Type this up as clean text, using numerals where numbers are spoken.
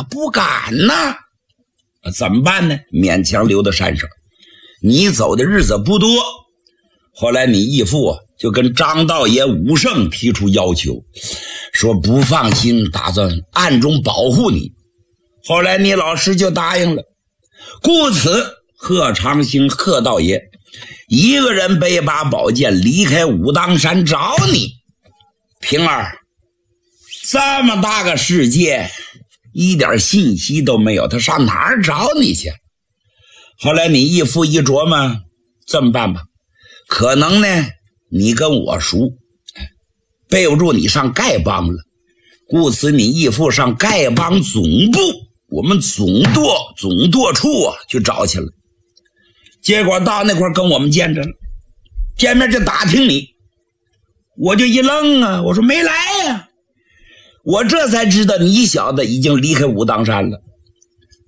他不敢呐。怎么办呢？勉强留到山上。你走的日子不多，后来你义父就跟张道爷、武圣提出要求，说不放心，打算暗中保护你。后来你老师就答应了，故此贺长兴贺道爷一个人背把宝剑离开武当山找你。平儿，这么大个世界一点信息都没有，他上哪儿找你去？后来你义父一琢磨，这么办吧，可能呢你跟我熟，背不住你上丐帮了，故此你义父上丐帮总部，我们总舵处去找去了。结果到那块跟我们见着了，见面就打听你，我就一愣啊，我说没来呀。我这才知道你小子已经离开武当山了。